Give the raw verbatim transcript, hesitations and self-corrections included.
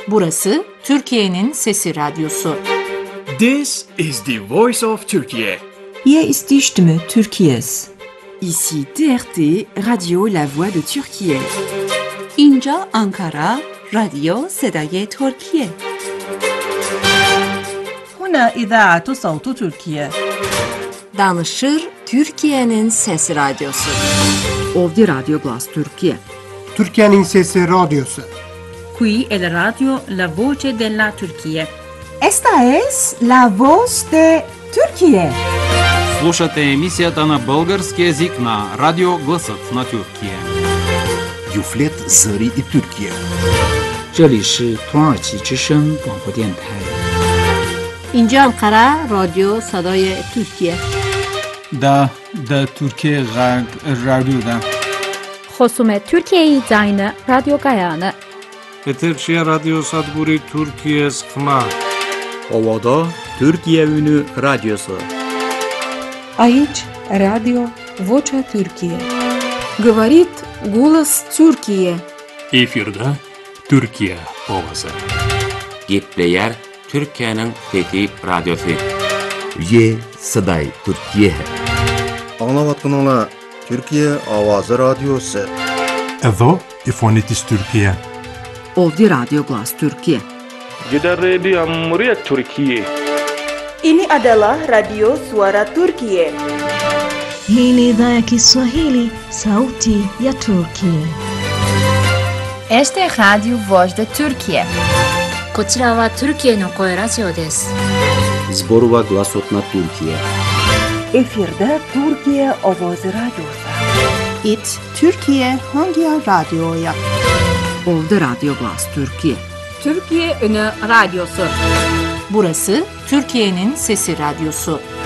Burası Türkiye'nin Sesi Radyosu. This is the voice of Turkey. Hier ist die Stimme Türkiye's. Ici T R T, Radio La Voix de Türkiye. اینجا آنکارا، رادیو صدای ترکیه. هنا إذاعة صوت تركيا. Danışır Türkiye'nin Sesi Radyosu. Ovdje Radio Glas Türkiye. Türkiye'nin Sesi Radyosu. Qui è la radio La Voce della Turchia. Esta es La Voz de Türkiye. Слушате емисията на български език на Радио Гласът на Тюркия. Юфлет Зари и Türkiye. 这里是土耳其之声广播电台。 اینجا انقره رادیو صدای ترکیه. دا دا Türkiye Radyo'da. خصوم Türkiye'yi zayne Radyo Gayane. Eterşehir Radyo Sadburi Türkiye Skma. Ovada Türkiye Ünü Radyosu. Aici Radio Vocea Türkiye. Говорит голос Türkiye. Efirde Türkiye Ovası. Gepleyer Türkiye'nin Fethi Radyosu. Ye Saday Türkiye. Anlavatkanlar Türkiye Avazı Radyosu. Evo İfonitis Türkiye. Ovdje Radio Glas Türkiye. Gider Radio Cumhuriyet Türkiye. Ini adalah Radio Suara Turkiye. Hii ni idhaa ya Kiswahili, sauti ya Turkiye. Este es Radio Voz de Türkiye. こちらはトルキエの声ラジオです。 Zborova Glasotna Türkiye. Efirde Türkiye Ovozi Radyosu. It Türkiye hangi radyoya? Ovdje Radio Glas Türkiye. Türkiye Ünü Radyosu. Burası Türkiye'nin Sesi Radyosu.